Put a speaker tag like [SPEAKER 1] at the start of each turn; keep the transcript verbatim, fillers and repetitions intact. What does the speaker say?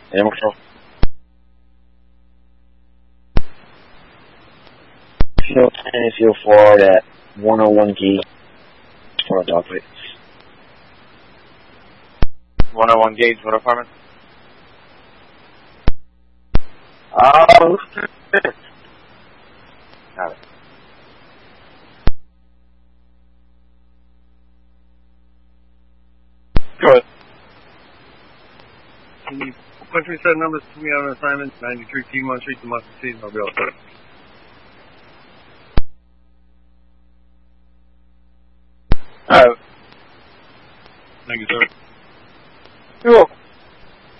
[SPEAKER 1] Animal control. Field ten and Field four at one oh one G for a dogfight.
[SPEAKER 2] one oh one gauge, what apartment?
[SPEAKER 1] Oh,
[SPEAKER 2] Got it.
[SPEAKER 3] Go ahead. Can you punch me set numbers to me on an assignment? ninety-three Piedmont Street, Democracy Season, I'll be all set.
[SPEAKER 1] Alright.
[SPEAKER 3] Thank you, sir.
[SPEAKER 1] You're welcome.